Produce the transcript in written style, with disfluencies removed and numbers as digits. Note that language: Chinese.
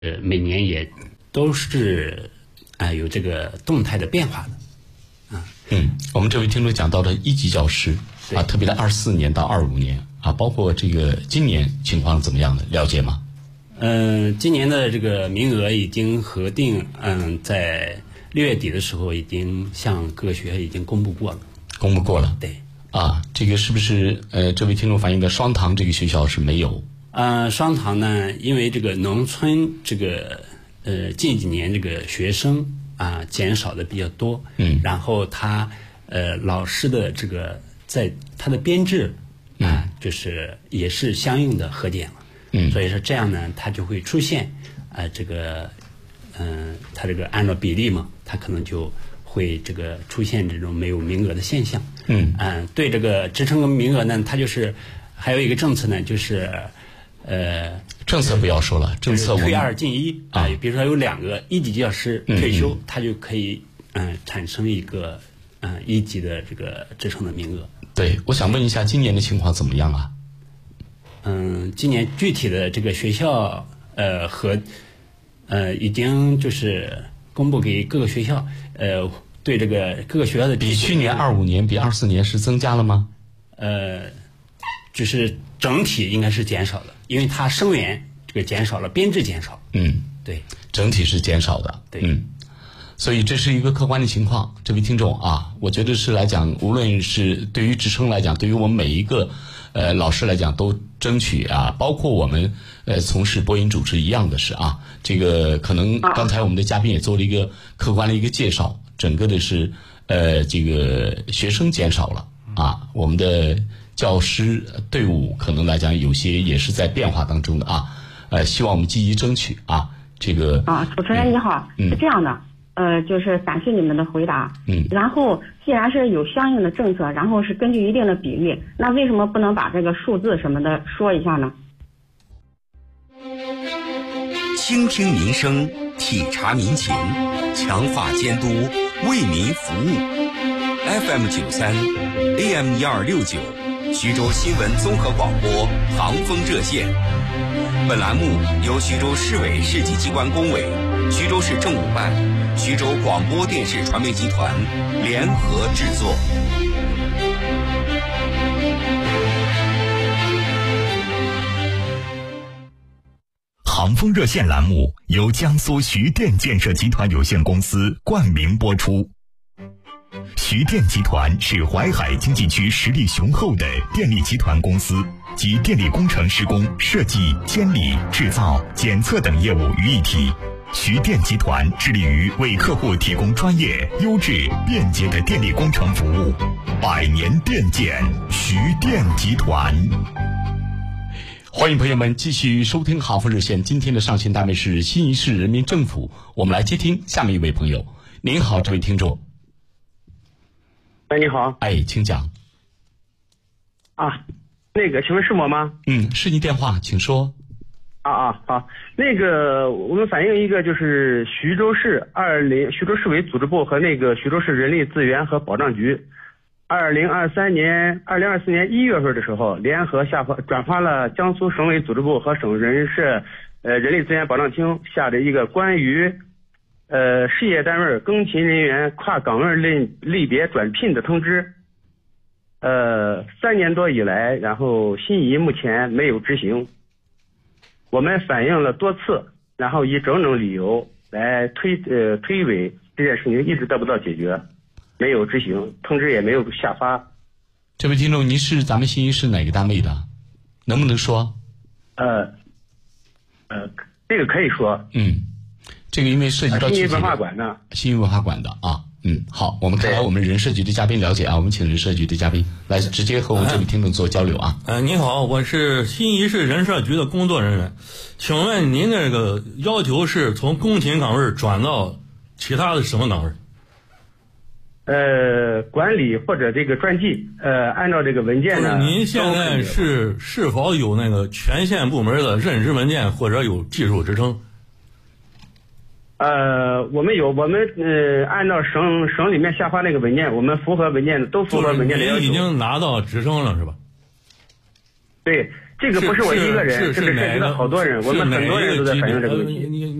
每年也都是有这个动态的变化的。 我们这位听众讲到了1级教师特别的24年到25年包括这个今年情况怎么样的了解吗？ 今年的这个名额已经核定，在6月底的时候已经向各个学校已经公布过了。对。 这个是不是这位听众反映的双塘这个学校是没有？ 双塘呢，因为这个农村这个近几年这个学生减少的比较多，然后他老师的这个在他的编制就是也是相应的核减了，所以说这样呢，它就会出现这个它这个按照比例嘛，它可能就会这个出现这种没有名额的现象。对这个职称名额呢，它就是还有一个政策呢，就是政策不要说了，政策退2进1比如说有2个1级教师退休，他就可以产生一个1级的这个职称的名额。 对，我想问一下今年的情况怎么样啊？ 今年具体的这个学校已经就是公布给各个学校，对这个各个学校的比去年25年比24年是增加了吗？ 就是整体应该是减少的，因为它生源这个减少了，编制减少。对， 整体是减少的。 对， 所以这是一个客观的情况。这位听众我觉得是来讲，无论是对于职称来讲，对于我们每一个老师来讲，都争取包括我们从事播音主持一样的是这个可能刚才我们的嘉宾也做了一个客观的一个介绍，整个的是这个学生减少了我们的教师队伍可能来讲有些也是在变化当中的希望我们积极争取这个主持人你好，是这样的，就是感谢你们的回答。然后既然是有相应的政策，然后是根据一定的比例，那为什么不能把这个数字什么的说一下呢？ 倾听民生，体察民情，强化监督，为民服务。FM 93 AM 1269，徐州新闻综合广播航风热线。本栏目由徐州市委市级机关工委、徐州市政务办、徐州广播电视传媒集团联合制作。 航风热线栏目由江苏徐电建设集团有限公司冠名播出。徐电集团是淮海经济区实力雄厚的电力集团公司，集电力工程施工、设计、监理、制造、检测等业务于一体。徐电集团致力于为客户提供专业、优质、便捷的电力工程服务。100年电建，徐电集团。 欢迎朋友们继续收听航风热线，今天的上线单位是新一市人民政府。我们来接听下面一位朋友。您好，这位听众。 你好。 请讲。 那个请问是我吗？ 是您电话，请说。 好，那个我们反映一个就是徐州市委组织部和那个徐州市人力资源和保障局2024年1月份的时候联合转发了江苏省委组织部和省人社人力资源保障厅下的一个关于事业单位更勤人员跨岗位类别转聘的通知。3年多以来，然后心仪目前没有执行。我们反映了多次，然后以种种理由来推诿这件事情一直得不到解决，没有执行，通知也没有下发。 这位听众，您是咱们新一市哪个单位的？能不能说？ 这个可以说。 这个因为涉及到新一文化馆的。 新一文化馆的好，我们看来我们人社局的嘉宾了解我们请人社局的嘉宾来直接和我们这位听众做交流您好，我是新一市人社局的工作人员，请问您这个要求是从工勤岗位转到其他的什么岗位？ 管理或者这个专技，按照这个文件呢。 您现在是否有那个全县部门的任职文件或者有技术职称？ 我们按照省里面下发那个文件，我们符合文件的都符合文件的要求。 您已经拿到职称了是吧？ 对， 这个不是我一个人，这个涉及到好多人，我们很多人都在反映这个问题。